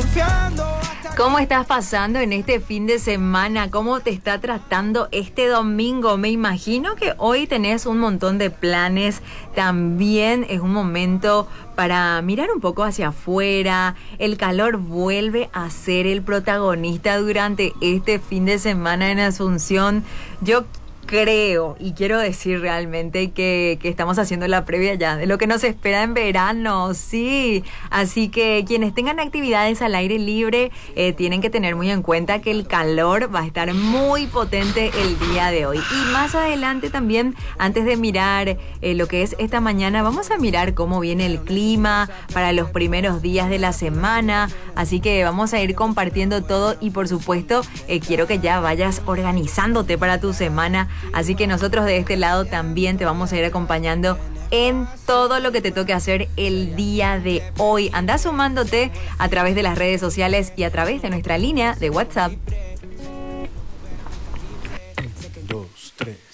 ¿Cómo estás pasando en este fin de semana? ¿Cómo te está tratando este domingo? Me imagino que hoy tenés un montón de planes. También es un momento para mirar un poco hacia afuera. El calor vuelve a ser el protagonista durante este fin de semana en Asunción. Yo creo y quiero decir realmente que estamos haciendo la previa ya de lo que nos espera en verano, sí. Así que quienes tengan actividades al aire libre tienen que tener muy en cuenta que el calor va a estar muy potente el día de hoy. Y más adelante también, antes de mirar lo que es esta mañana, vamos a mirar cómo viene el clima para los primeros días de la semana. Así que vamos a ir compartiendo todo y por supuesto quiero que ya vayas organizándote para tu semana. Así que nosotros de este lado también te vamos a ir acompañando en todo lo que te toque hacer el día de hoy. Anda sumándote a través de las redes sociales y a través de nuestra línea de WhatsApp.